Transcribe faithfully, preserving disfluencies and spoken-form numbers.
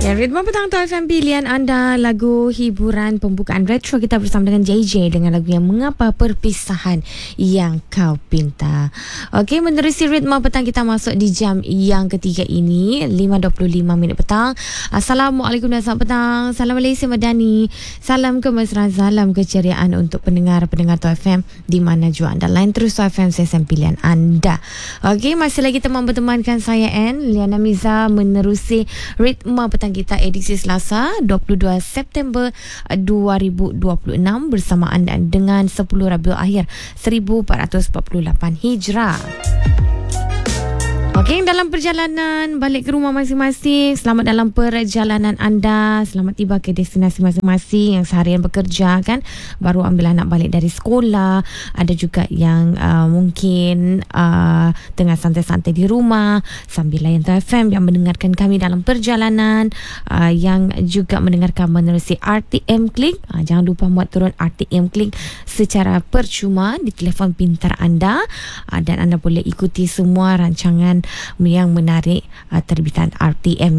Ya, Ritma Petang tu F M pilihan anda, lagu hiburan pembukaan retro kita bersama dengan J J dengan lagu yang Mengapa Perpisahan Yang Kau Pinta. Okey, menerusi Ritma Petang kita masuk di jam yang ketiga ini, lima dua puluh lima minit petang. Assalamualaikum dan selamat petang. Salam Malaysia Madani. Salam kemesraan, salam keceriaan untuk pendengar-pendengar Tu F M di mana jua anda. Lain terus Tu F M, session pilihan anda. Okey, masih lagi teman bertemankan saya N Liana Miza menerusi Ritma Petang kita edisi Selasa dua puluh dua September dua ribu dua puluh enam bersama anda dengan sepuluh Rabiul Akhir seribu empat ratus empat puluh lapan Hijrah. Okey, dalam perjalanan balik ke rumah masing-masing, selamat dalam perjalanan anda, selamat tiba ke destinasi masing-masing. Yang seharian bekerja kan, baru ambil anak balik dari sekolah, ada juga yang uh, mungkin uh, tengah santai-santai di rumah sambil layan Tu F M, yang mendengarkan kami dalam perjalanan, uh, yang juga mendengarkan menerusi R T M Klik. Uh, jangan lupa buat turun R T M Klik secara percuma di telefon pintar anda, uh, dan anda boleh ikuti semua rancangan yang menarik uh, terbitan R T M